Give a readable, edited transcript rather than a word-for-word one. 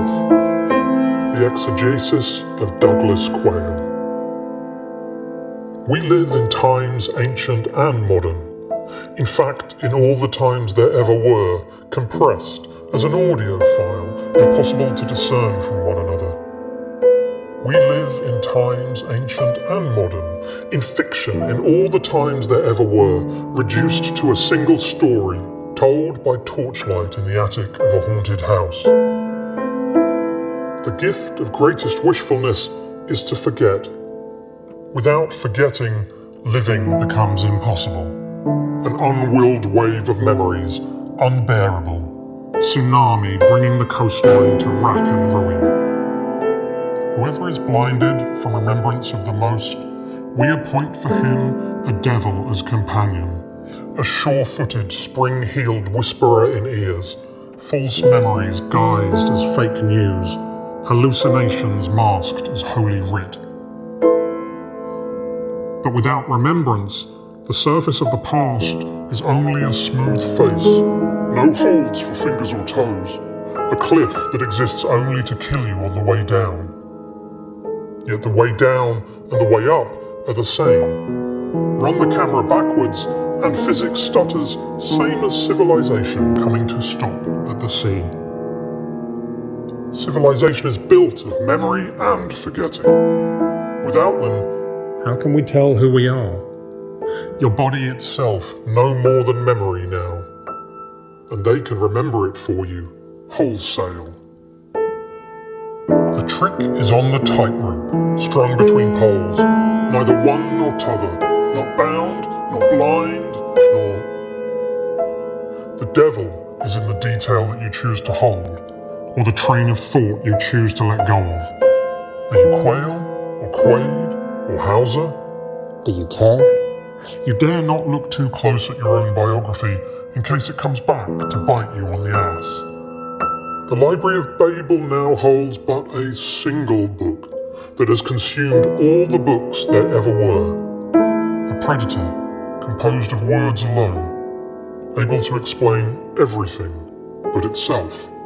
The Exegesis of Douglas Quayle. We live in times ancient and modern. In fact, in all the times there ever were, compressed as an audio file, impossible to discern from one another. We live in times ancient and modern, in fiction in all the times there ever were, reduced to a single story, told by torchlight in the attic of a haunted house. The gift of greatest wishfulness is to forget. Without forgetting, living becomes impossible. An unwilled wave of memories, unbearable. Tsunami bringing the coastline to rack and ruin. Whoever is blinded from remembrance of the most, we appoint for him a devil as companion, a sure-footed, spring-heeled whisperer in ears, false memories guised as fake news, hallucinations masked as holy writ. But without remembrance, the surface of the past is only a smooth face, no holds for fingers or toes, a cliff that exists only to kill you on the way down. Yet the way down and the way up are the same. Run the camera backwards and physics stutters, same as civilization coming to stop at the sea. Civilization is built of memory and forgetting. Without them, how can we tell who we are? Your body itself no more than memory now, and they can remember it for you, wholesale. The trick is on the tightrope, strung between poles, neither one nor t'other, not bound, not blind, nor... The devil is in the detail that you choose to hold, or the train of thought you choose to let go of. Are you Quayle, or Quaid, or Hauser? Do you care? You dare not look too close at your own biography in case it comes back to bite you on the ass. The Library of Babel now holds but a single book that has consumed all the books there ever were. A predator composed of words alone, able to explain everything but itself.